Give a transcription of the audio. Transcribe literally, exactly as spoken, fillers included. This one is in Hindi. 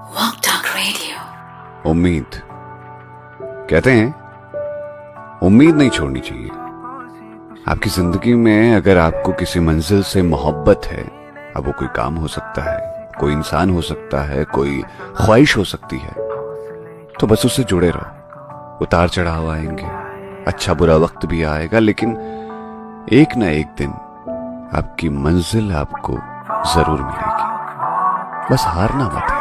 Walk Talk Radio। उम्मीद कहते हैं उम्मीद नहीं छोड़नी चाहिए। आपकी जिंदगी में अगर आपको किसी मंजिल से मोहब्बत है, अब वो कोई काम हो सकता है, कोई इंसान हो सकता है, कोई ख्वाहिश हो सकती है, तो बस उससे जुड़े रहो। उतार चढ़ाव आएंगे, अच्छा बुरा वक्त भी आएगा, लेकिन एक ना एक दिन आपकी मंजिल आपको जरूर मिलेगी। बस हारना मत।